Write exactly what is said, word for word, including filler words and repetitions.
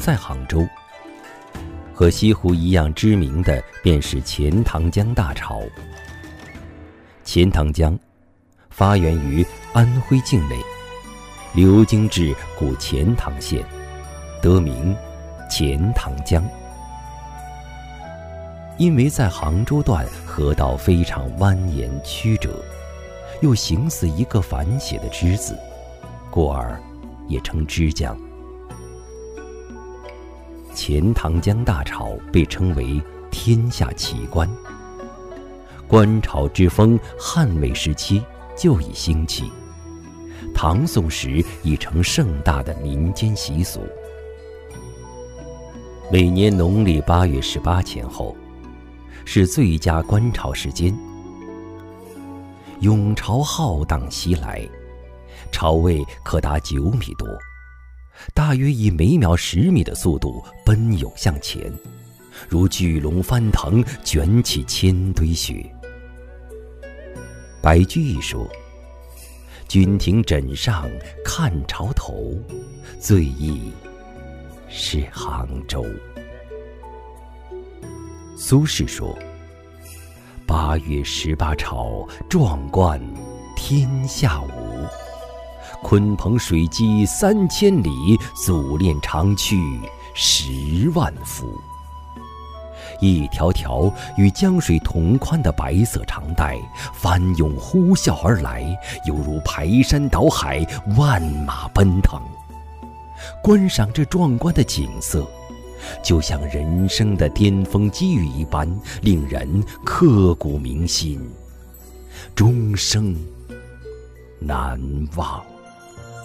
在杭州。和西湖一样知名的便是钱塘江大潮。钱塘江发源于安徽境内，流经至古钱塘县，得名钱塘江。因为在杭州段河道非常蜿蜒曲折，又形似一个反写的之字，故而也称之江。钱塘江大潮被称为天下奇观。观潮之风汉魏时期就已兴起，唐宋时已成盛大的民间习俗。每年农历八月十八前后是最佳观潮时间。涌潮浩荡袭来，潮位可达九米多，大约以每秒十米的速度奔涌向前，如巨龙翻腾，卷起千堆雪。白居易说：“君庭枕上看潮头，最忆是杭州。”苏轼说：“八月十八潮，壮观天下无。鲲鹏水击三千里，祖练长驱十万伏。”一条条与江水同宽的白色长带翻涌呼啸而来，犹如排山倒海，万马奔腾。观赏这壮观的景色，就像人生的巅峰机遇一般，令人刻骨铭心，终生难忘。